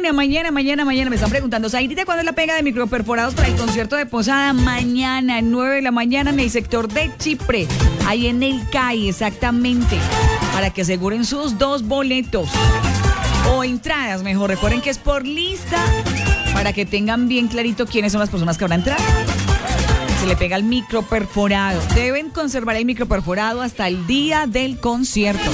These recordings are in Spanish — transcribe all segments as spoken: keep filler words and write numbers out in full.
una, mañana, mañana, mañana. Me están preguntando, Zairita, ¿cuándo es la pega de microperforados para el concierto de Posada? Mañana, nueve de la mañana, en el sector de Chipre, ahí en el C A I, exactamente, para que aseguren sus dos boletos. O entradas, mejor. Recuerden que es por lista, para que tengan bien clarito quiénes son las personas que van a entrar. Se le pega el microperforado. Deben conservar el microperforado hasta el día del concierto.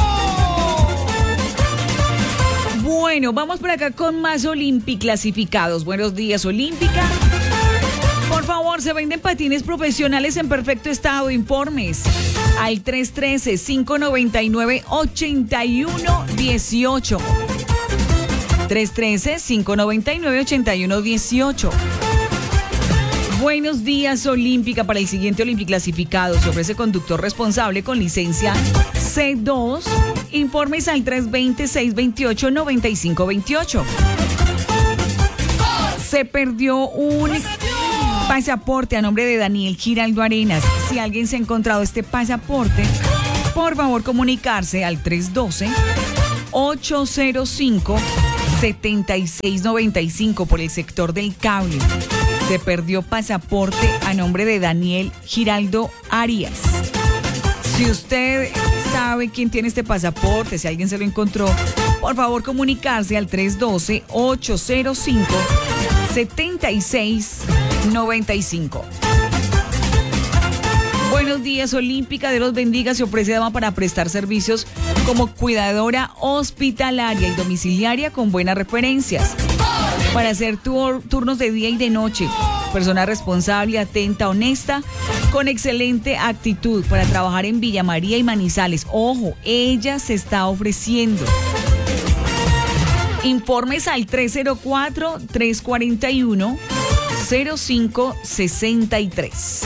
Bueno, vamos por acá con más Olympic clasificados. Buenos días, Olímpica. Por favor, se venden patines profesionales en perfecto estado. Informes al tres uno tres, cinco nueve nueve, ocho uno uno ocho. tres uno tres, cinco nueve nueve, ocho uno uno ocho. Buenos días, Olímpica. Para el siguiente Olympic clasificado se ofrece conductor responsable con licencia C dos. Informes al tres dos cero, seis dos ocho, nueve cinco dos ocho. Se perdió un pasaporte a nombre de Daniel Giraldo Arenas. Si alguien se ha encontrado este pasaporte, por favor comunicarse al tres uno dos, ocho cero cinco, siete seis nueve cinco por el sector del Cable. Se perdió pasaporte a nombre de Daniel Giraldo Arias. Si usted sabe quién tiene este pasaporte, si alguien se lo encontró, por favor comunicarse al tres uno dos, ocho cero cinco, siete seis nueve cinco. Buenos días, Olímpica. Dios los bendiga. Se ofrece dama para prestar servicios como cuidadora hospitalaria y domiciliaria con buenas referencias. Para hacer tur- turnos de día y de noche. Persona responsable, atenta, honesta, con excelente actitud para trabajar en Villa María y Manizales. Ojo, ella se está ofreciendo. Informes al tres cero cuatro, tres cuatro uno, cero cinco seis tres.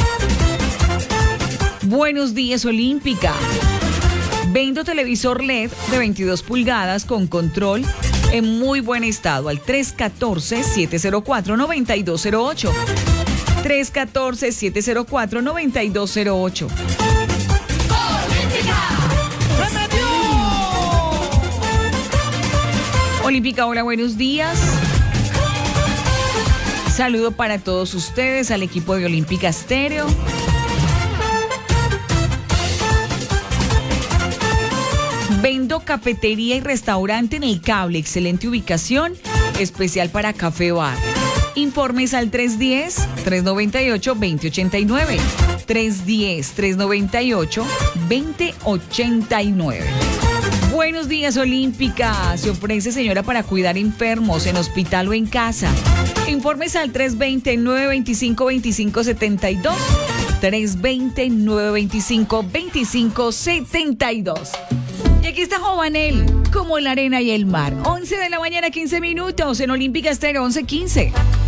Buenos días, Olímpica. Vendo televisor L E D de veintidós pulgadas con control en muy buen estado al tres uno cuatro, siete cero cuatro, nueve dos cero ocho. tres uno cuatro, siete cero cuatro, nueve dos cero ocho. Olímpica, hola, buenos días. Saludo para todos ustedes, al equipo de Olímpica Estéreo. Vendo cafetería y restaurante en el Cable. Excelente ubicación, especial para café bar. Informes al tres uno cero, tres nueve ocho, dos cero ocho nueve. tres uno cero, tres nueve ocho, dos cero ocho nueve. Buenos días, Olímpica. Se ofrece señora para cuidar enfermos en hospital o en casa. Informes al tres dos cero, nueve dos cinco, dos cinco siete dos. tres dos cero, nueve dos cinco, dos cinco siete dos. Y aquí está Jovanel, como la arena y el mar. once de la mañana, quince minutos, en Olímpica Estéreo, once quince.